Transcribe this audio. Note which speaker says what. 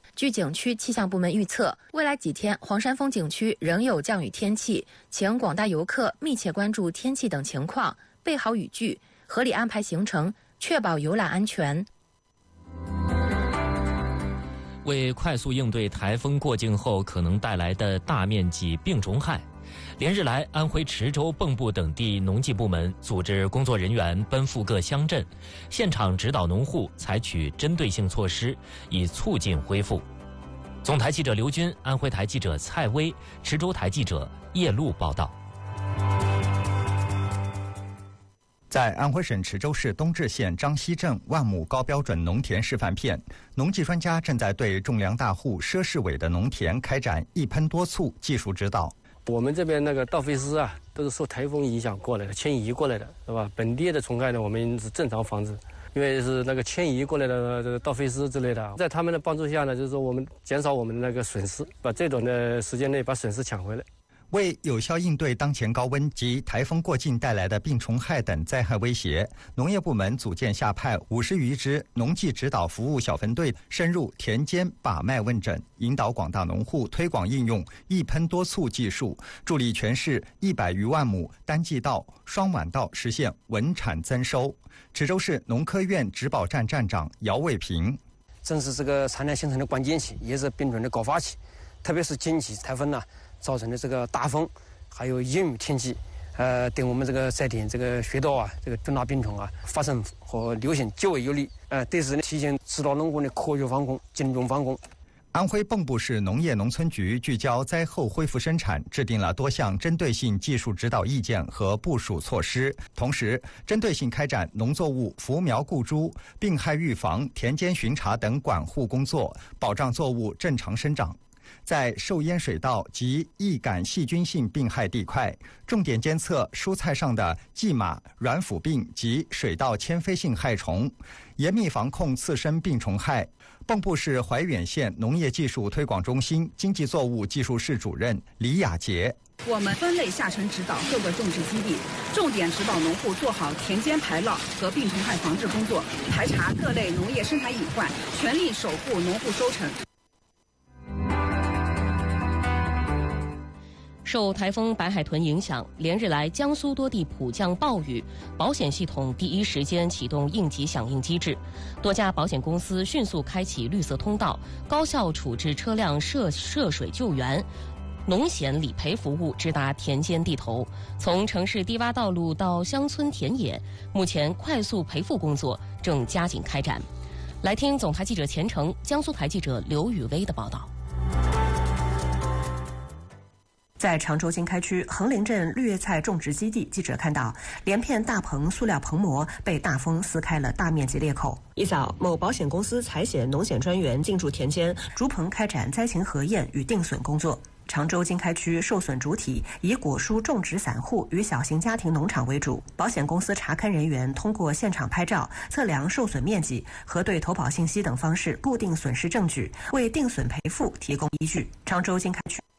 Speaker 1: 据景区气象部门预测，未来几天黄山峰景区仍有降雨天气，请广大游客密切关注天气等情况，备好雨具，合理安排行程，确保游览安全。
Speaker 2: 为快速应对台风过境后可能带来的大面积病虫害，连日来，安徽池州、蚌埠等地农技部门组织工作人员奔赴各乡镇，现场指导农户采取针对性措施，以促进恢复。总台记者刘军、安徽台记者蔡薇、池州台记者叶璐报道。
Speaker 3: 在安徽省池州市东至县张溪镇万亩高标准农田示范片，农技专家正在对种粮大户佘世伟的农田开展一喷多促技术指导。
Speaker 4: 我们这边那个稻飞丝啊，都是受台风影响过来的，迁移过来的，是吧？本地的虫害呢，我们是正常防治，因为是那个迁移过来的这个稻飞丝之类的，在他们的帮助下呢，就是说我们减少我们的那个损失，把最短的时间内把损失抢回来。
Speaker 3: 为有效应对当前高温及台风过境带来的病虫害等灾害威胁，农业部门组建下派50余支农技指导服务小分队，深入田间把脉问诊，引导广大农户推广应用一喷多促技术，助力全市100余万亩单季稻、双晚稻实现稳产增收。池州市农科院植保站站长姚卫平：
Speaker 5: 正是这个产量形成的关键期，也是病虫的高发期，特别是近期台风呢造成的这个大风，还有阴雨天气，对我们这个在田这个学稻啊，这个重大病虫啊发生和流行极为有利。对此呢，提前指导农户的科学防控、精准防控。
Speaker 3: 安徽蚌埠市农业农村局聚焦灾后恢复生产，制定了多项针对性技术指导意见和部署措施，同时针对性开展农作物扶苗固株、病害预防、田间巡查等管护工作，保障作物正常生长。在受淹水稻及易感细菌性病害地块，重点监测蔬菜上的蓟马、软腐病及水稻迁飞性害虫，严密防控次生病虫害。蚌埠市怀远县农业技术推广中心经济作物技术室主任李雅杰：
Speaker 6: 我们分类下沉指导各个种植基地，重点指导农户做好田间排涝和病虫害防治工作，排查各类农业生产隐患，全力守护农户收成。
Speaker 7: 受台风白海豚影响，连日来江苏多地普降暴雨，保险系统第一时间启动应急响应机制，多家保险公司迅速开启绿色通道，高效处置车辆涉水救援，农险理赔服务直达田间地头，从城市低洼道路到乡村田野，目前快速赔付工作正加紧开展。来听总台记者钱程、江苏台记者刘雨薇的报道。
Speaker 8: 在常州经开区横林镇绿叶菜种植基地，记者看到连片大棚塑料棚膜被大风撕开了大面积裂口。一早，某保险公司财险农险专员进驻田间，逐棚开展灾情核验与定损工作。常州经开区受损主体以果蔬种植散户与小型家庭农场为主，保险公司查勘人员通过现场拍照、测量受损面积、核对投保信息等方式固定损失证据，为定损赔付提供依据。常州经开区